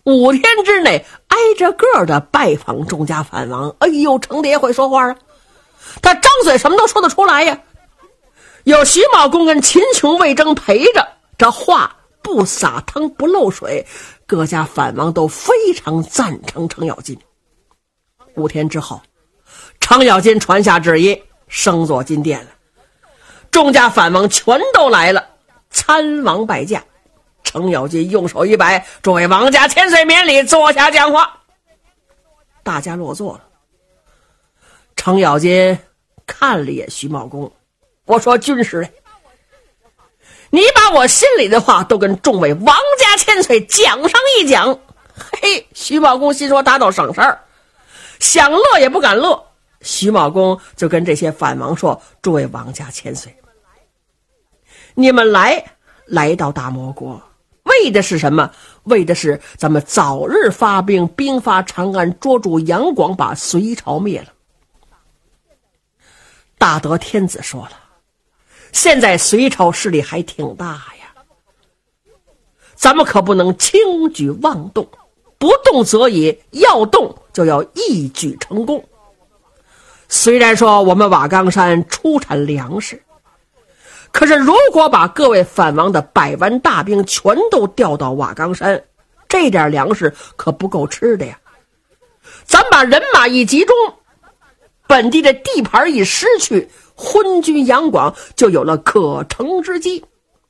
5天之内挨着个的拜访众家藩王。哎呦，程蝶会说话啊，他张嘴什么都说得出来呀。有徐茂公跟秦琼、魏征陪着，这话不撒汤不漏水，各家藩王都非常赞成程咬金。5天之后，程咬金传下旨意，升座金殿了。众家藩王全都来了，参王拜驾。程咬金用手一摆，诸位王家千岁免礼，坐下讲话。大家落座了。程咬金看了一眼徐茂公，我说军师，你把我心里的话都跟众位王家千岁讲上一讲。嘿，徐茂公心说他倒省事儿，想乐也不敢乐。徐茂公就跟这些藩王说，诸位王家千岁，你们来到大魔国为的是什么？为的是咱们早日发兵，兵发长安，捉住杨广，把隋朝灭了。大德天子说了，现在隋朝势力还挺大呀，咱们可不能轻举妄动，不动则已，要动就要一举成功。虽然说我们瓦岗山出产粮食，可是如果把各位藩王的100万大兵全都调到瓦岗山，这点粮食可不够吃的呀。咱把人马一集中，本地的地盘一失去，昏君杨广就有了可乘之机。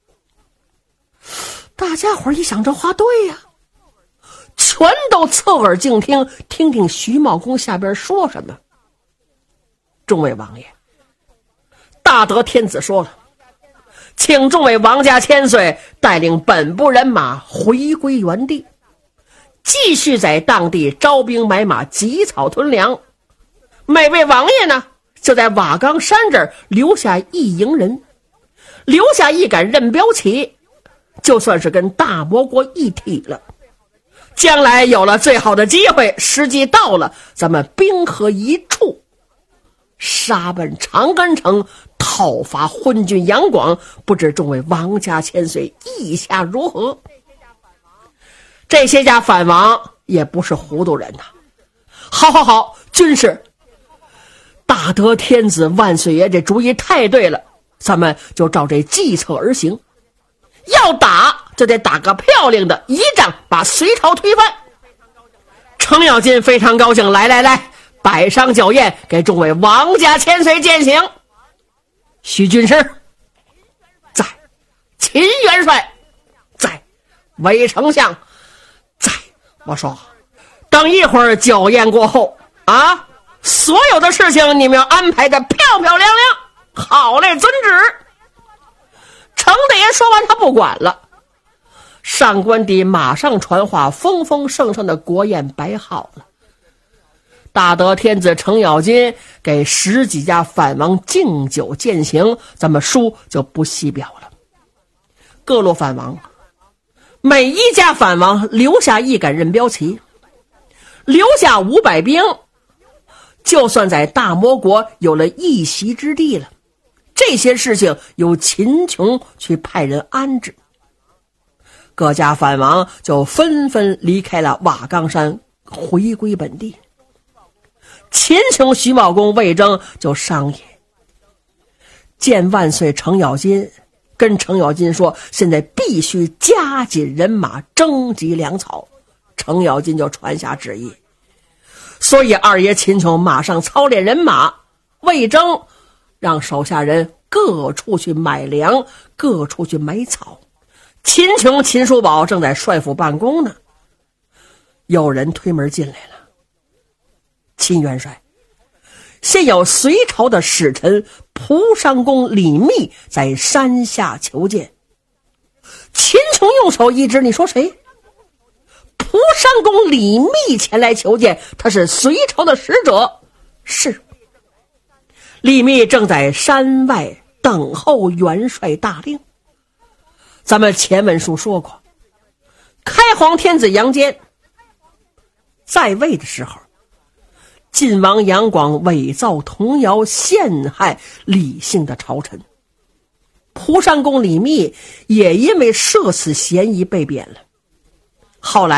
大家伙一想，这话对呀，全都侧耳静听，听听徐茂公下边说什么。众位王爷，大德天子说了，请众位王家千岁带领本部人马回归原地，继续在当地招兵买马，集草屯粮。每位王爷呢，就在瓦岗山这儿留下1营人，留下1杆任标旗，就算是跟大魔国一体了。将来有了最好的机会，时机到了，咱们兵合一处，杀奔长安城，讨伐昏君杨广。不知众位王家千岁意下如何？这些家藩王也不是糊涂人呐。好，军师，大德天子万岁爷这主意太对了，咱们就照这计策而行。要打就得打个漂亮的，一仗把隋朝推翻。程咬金非常高兴，来，摆上酒宴，给众位王家千岁饯行。徐军师在，秦元帅在，韦丞相在。我说等一会儿酒宴过后啊，所有的事情你们要安排的漂漂亮亮。好嘞，遵旨。程大爷说完他不管了，上官邸马上传话，丰丰盛盛的国宴摆好了。大德天子程咬金给10几家藩王敬酒饯行，咱们书就不细表了。各路藩王，每一家藩王留下1杆任标旗，留下500兵，就算在大魔国有了一席之地了。这些事情由秦琼去派人安置。各家藩王就纷纷离开了瓦岗山，回归本地。秦琼、徐茂公、魏征就商议，见万岁程咬金，跟程咬金说，现在必须加紧人马，征集粮草。程咬金就传下旨意，所以二爷秦琼马上操练人马，魏征让手下人各处去买粮，各处去买草。秦琼、秦叔宝正在帅府办公呢，有人推门进来了。秦元帅，现有隋朝的使臣蒲山公李密在山下求见。秦琼用手一指，你说谁？蒲山公李密前来求见，他是隋朝的使者。是。李密正在山外等候元帅大令。咱们前文书说过，开皇天子杨坚在位的时候，晋王杨广伪造童谣，陷害李姓的朝臣。蒲山公李密也因为涉此嫌疑被贬了。后来